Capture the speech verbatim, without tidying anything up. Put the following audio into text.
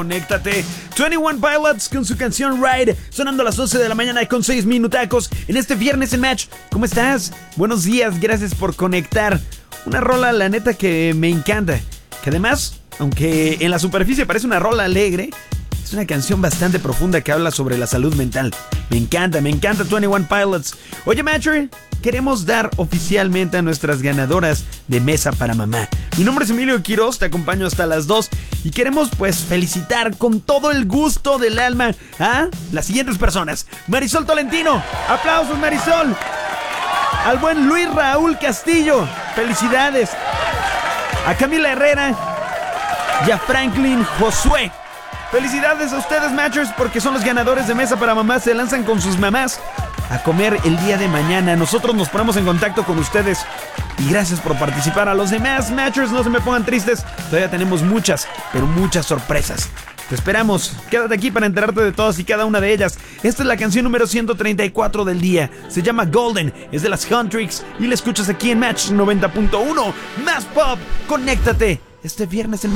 Conéctate. veintiuno Pilots con su canción Ride, sonando a las doce de la mañana con seis minutacos en este viernes en Match. ¿Cómo estás? Buenos días, gracias por conectar. Una rola, la neta, que me encanta. Que además, aunque en la superficie parece una rola alegre, es una canción bastante profunda que habla sobre la salud mental. Me encanta, me encanta veintiuno Pilots. Oye, Matcher, queremos dar oficialmente a nuestras ganadoras de Mesa para Mamá. Mi nombre es Emilio Quiroz, te acompaño hasta las dos y queremos pues felicitar con todo el gusto del alma a las siguientes personas. Marisol Tolentino, aplausos Marisol. Al buen Luis Raúl Castillo, felicidades. A Camila Herrera y a Franklin Josué. Felicidades a ustedes, Matchers, porque son los ganadores de Mesa para Mamá. Se lanzan con sus mamás a comer el día de mañana. Nosotros nos ponemos en contacto con ustedes. Y gracias por participar. A los demás, Matchers, no se me pongan tristes. Todavía tenemos muchas, pero muchas sorpresas. Te esperamos. Quédate aquí para enterarte de todas y cada una de ellas. Esta es la canción número ciento treinta y cuatro del día. Se llama Golden. Es de las Huntrix. Y la escuchas aquí en Match noventa punto uno. Más pop. Conéctate. Este viernes en